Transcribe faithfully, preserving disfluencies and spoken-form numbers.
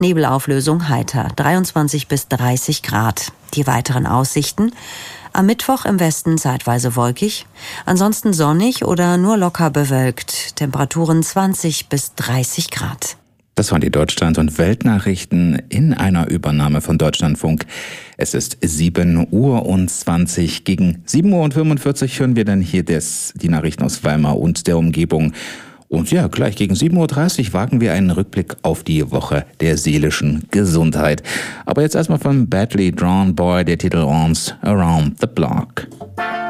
Nebelauflösung heiter, dreiundzwanzig bis dreißig Grad. Die weiteren Aussichten: am Mittwoch im Westen zeitweise wolkig, ansonsten sonnig oder nur locker bewölkt. Temperaturen zwanzig bis dreißig Grad. Das waren die Deutschland- und Weltnachrichten in einer Übernahme von Deutschlandfunk. Es ist sieben Uhr und zwanzig. Gegen sieben Uhr und fünfundvierzig hören wir dann hier des, die Nachrichten aus Weimar und der Umgebung. Und ja, gleich gegen sieben Uhr dreißig wagen wir einen Rückblick auf die Woche der seelischen Gesundheit. Aber jetzt erstmal von Badly Drawn Boy der Titel Once Around the Block.